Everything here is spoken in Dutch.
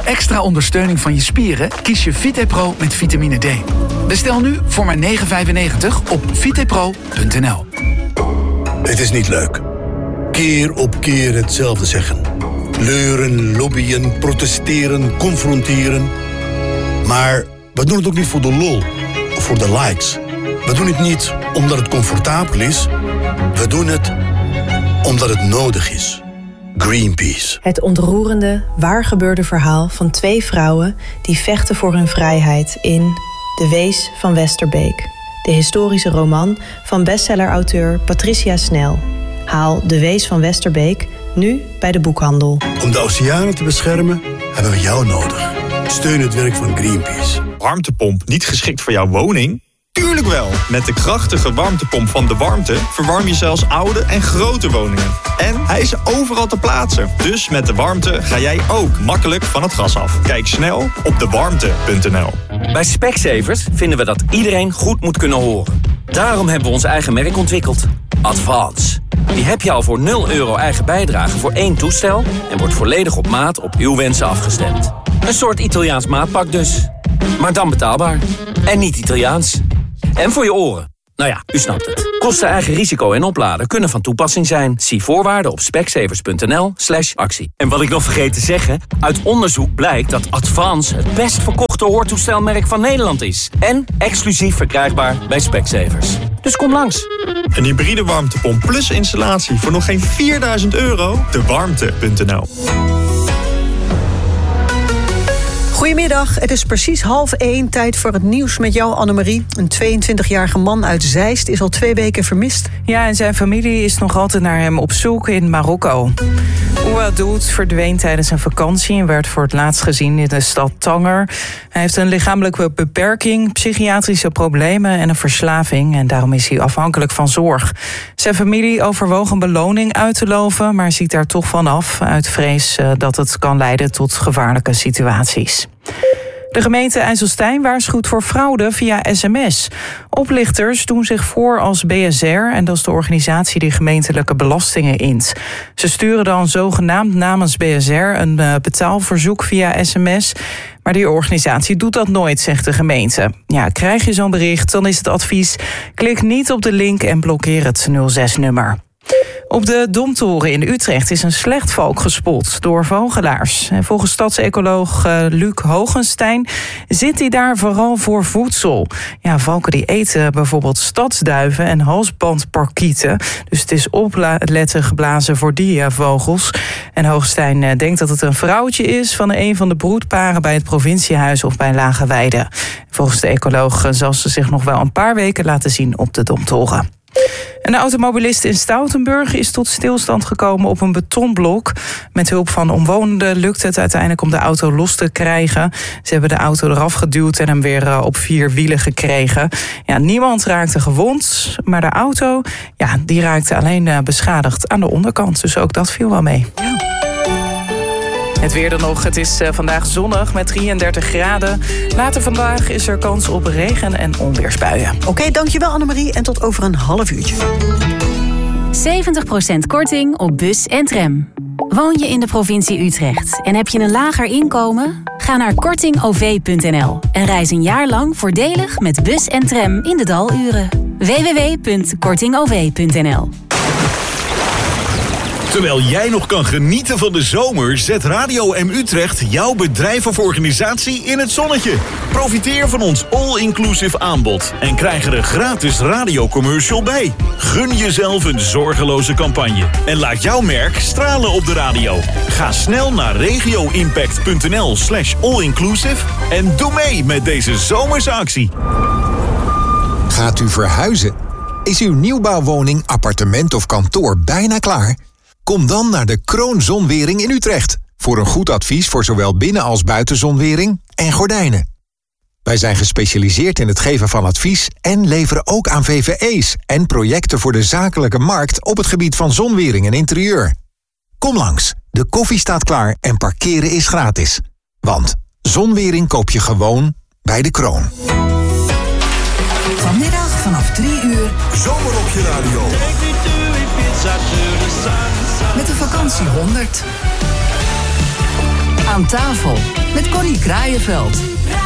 extra ondersteuning van je spieren kies je VitePro met vitamine D. Bestel nu voor maar €9,95 op vitepro.nl. Het is niet leuk. Keer op keer hetzelfde zeggen. Leuren, lobbyen, protesteren, confronteren. Maar we doen het ook niet voor de lol of voor de likes. We doen het niet omdat het comfortabel is. We doen het omdat het nodig is. Greenpeace. Het ontroerende, waargebeurde verhaal van 2 vrouwen die vechten voor hun vrijheid in De Wees van Westerbeek. De historische roman van bestsellerauteur Patricia Snel. Haal De Wees van Westerbeek nu bij de boekhandel. Om de oceanen te beschermen hebben we jou nodig. Steun het werk van Greenpeace. Warmtepomp niet geschikt voor jouw woning? Tuurlijk wel! Met de krachtige warmtepomp van De Warmte verwarm je zelfs oude en grote woningen. En hij is overal te plaatsen. Dus met De Warmte ga jij ook makkelijk van het gas af. Kijk snel op dewarmte.nl. Bij Specsavers vinden we dat iedereen goed moet kunnen horen. Daarom hebben we ons eigen merk ontwikkeld. Advance. Die heb je al voor €0 eigen bijdrage voor 1 toestel en wordt volledig op maat op uw wensen afgestemd. Een soort Italiaans maatpak dus. Maar dan betaalbaar. En niet Italiaans. En voor je oren. Nou ja, u snapt het. Kosten, eigen risico en opladen kunnen van toepassing zijn. Zie voorwaarden op specsavers.nl/actie. En wat ik nog vergeet te zeggen, uit onderzoek blijkt dat Advance het best verkochte hoortoestelmerk van Nederland is. En exclusief verkrijgbaar bij Specsavers. Dus kom langs. Een hybride warmtepomp plus installatie voor nog geen €4.000? Dewarmte.nl. Goedemiddag, het is precies 12:30, tijd voor het nieuws met jou, Annemarie. Een 22-jarige man uit Zeist is al 2 weken vermist. Ja, en zijn familie is nog altijd naar hem op zoek in Marokko. Ouadoud verdween tijdens een vakantie en werd voor het laatst gezien in de stad Tanger. Hij heeft een lichamelijke beperking, psychiatrische problemen en een verslaving. En daarom is hij afhankelijk van zorg. Zijn familie overwoog een beloning uit te loven, maar ziet daar toch van af uit vrees dat het kan leiden tot gevaarlijke situaties. De gemeente IJsselstein waarschuwt voor fraude via sms. Oplichters doen zich voor als BSR, en dat is de organisatie die gemeentelijke belastingen int. Ze sturen dan zogenaamd namens BSR een betaalverzoek via sms. Maar die organisatie doet dat nooit, zegt de gemeente. Ja, krijg je zo'n bericht, dan is het advies: klik niet op de link en blokkeer het 06-nummer. Op de Domtoren in Utrecht is een slechtvalk gespot door vogelaars. En volgens stadsecoloog Luc Hogenstein zit hij daar vooral voor voedsel. Ja, valken die eten bijvoorbeeld stadsduiven en halsbandparkieten. Dus het is opletten geblazen voor die vogels. En Hogenstein denkt dat het een vrouwtje is van een van de broedparen bij het provinciehuis of bij Lageweide. Volgens de ecoloog zal ze zich nog wel een paar weken laten zien op de Domtoren. Een automobilist in Stoutenburg is tot stilstand gekomen op een betonblok. Met hulp van omwonenden lukt het uiteindelijk om de auto los te krijgen. Ze hebben de auto eraf geduwd en hem weer op 4 wielen gekregen. Ja, niemand raakte gewond, maar de auto die raakte alleen beschadigd aan de onderkant. Dus ook dat viel wel mee. Ja. Het weer dan nog. Het is vandaag zonnig met 33 graden. Later vandaag is er kans op regen- en onweersbuien. Oké, dankjewel Annemarie en tot over een half uurtje. 70% korting op bus en tram. Woon je in de provincie Utrecht en heb je een lager inkomen? Ga naar kortingov.nl en reis een jaar lang voordelig met bus en tram in de daluren. www.kortingov.nl. Terwijl jij nog kan genieten van de zomer, zet Radio M Utrecht jouw bedrijf of organisatie in het zonnetje. Profiteer van ons all-inclusive aanbod en krijg er een gratis radiocommercial bij. Gun jezelf een zorgeloze campagne en laat jouw merk stralen op de radio. Ga snel naar regioimpact.nl/allinclusive en doe mee met deze zomerse actie. Gaat u verhuizen? Is uw nieuwbouwwoning, appartement of kantoor bijna klaar? Kom dan naar de Kroon Zonwering in Utrecht voor een goed advies voor zowel binnen- als buitenzonwering en gordijnen. Wij zijn gespecialiseerd in het geven van advies en leveren ook aan VVE's en projecten voor de zakelijke markt op het gebied van zonwering en interieur. Kom langs, de koffie staat klaar en parkeren is gratis. Want zonwering koop je gewoon bij de Kroon. Vanmiddag vanaf 3 uur. Zomer op je radio. Met de vakantie 100. Aan tafel met Connie Kraaienveld.